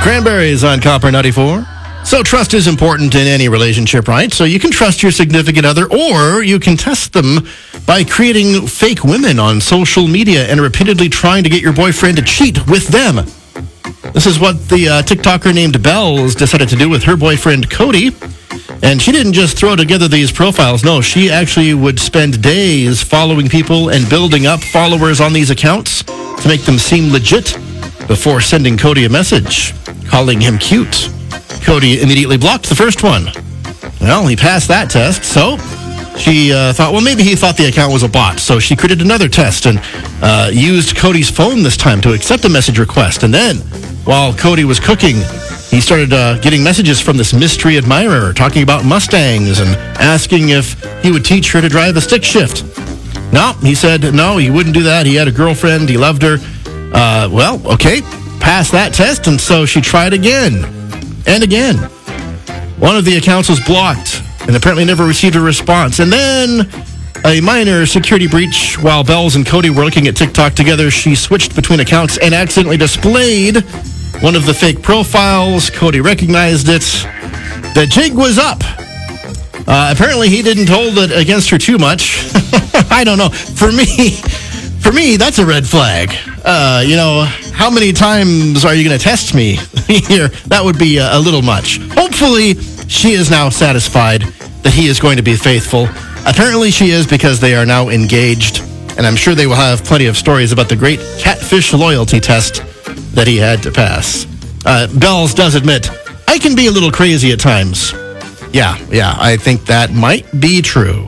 Cranberries on Copper 94. So trust is important in any relationship, right? So you can trust your significant other, or you can test them by creating fake women on social media and repeatedly trying to get your boyfriend to cheat with them. This is what the TikToker named Bells decided to do with her boyfriend, Cody. And she didn't just throw together these profiles. No, she actually would spend days following people and building up followers on these accounts to make them seem legit before sending Cody a message, calling him cute. Cody immediately blocked the first one. Well, he passed that test, so she thought, well, maybe he thought the account was a bot. So she created another test and used Cody's phone this time to accept a message request. And then, while Cody was cooking, he started getting messages from this mystery admirer talking about Mustangs and asking if he would teach her to drive a stick shift. No, he said no, he wouldn't do that. He had a girlfriend. He loved her. Well, okay, passed that test, and so she tried again and again. One of the accounts was blocked and apparently never received a response. And then a minor security breach while Bells and Cody were looking at TikTok together. She switched between accounts and accidentally displayed one of the fake profiles. Cody recognized it. The jig was up. Apparently he didn't hold it against her too much. I don't know. For me, that's a red flag. How many times are you going to test me here? That would be a little much. Hopefully, she is now satisfied that he is going to be faithful. Apparently, she is, because they are now engaged. And I'm sure they will have plenty of stories about the great catfish loyalty test that he had to pass. Bells does admit, I can be a little crazy at times. Yeah, I think that might be true.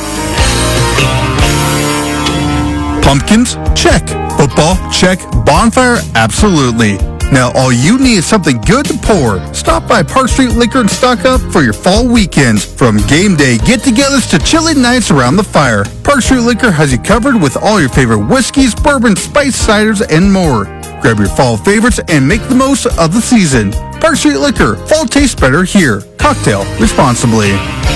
Pumpkins? Check. Football? Check. Bonfire? Absolutely. Now all you need is something good to pour. Stop by Park Street Liquor and stock up for your fall weekends. From game day get-togethers to chilly nights around the fire, Park Street Liquor has you covered with all your favorite whiskeys, bourbon, spice ciders, and more. Grab your fall favorites and make the most of the season. Park Street Liquor. Fall tastes better here. Cocktail responsibly.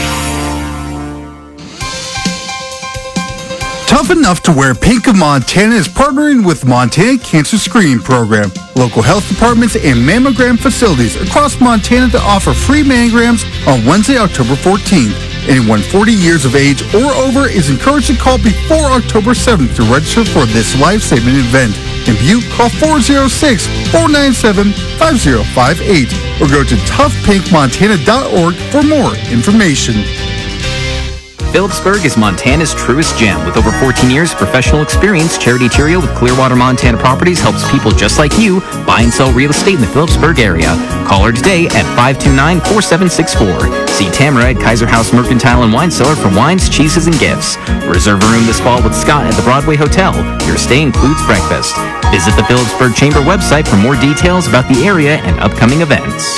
Tough Enough to Wear Pink of Montana is partnering with Montana Cancer Screening Program, local health departments, and mammogram facilities across Montana to offer free mammograms on Wednesday, October 14th. Anyone 40 years of age or over is encouraged to call before October 7th to register for this life-saving event. In Butte, call 406-497-5058 or go to toughpinkmontana.org for more information. Phillipsburg is Montana's truest gem. With over 14 years of professional experience, Charity Cheerio with Clearwater, Montana Properties helps people just like you buy and sell real estate in the Phillipsburg area. Call her today at 529-4764. See Tamara at Kaiser House Mercantile and Wine Cellar for wines, cheeses, and gifts. Reserve a room this fall with Scott at the Broadway Hotel. Your stay includes breakfast. Visit the Phillipsburg Chamber website for more details about the area and upcoming events.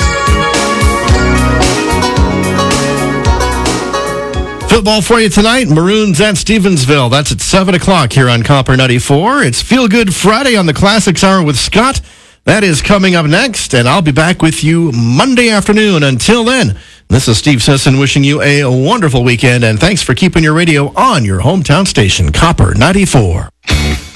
Football for you tonight, Maroons at Stevensville. That's at 7 o'clock here on Copper 94. It's Feel Good Friday on the Classics Hour with Scott. That is coming up next, and I'll be back with you Monday afternoon. Until then, this is Steve Sisson wishing you a wonderful weekend, and thanks for keeping your radio on your hometown station, Copper 94.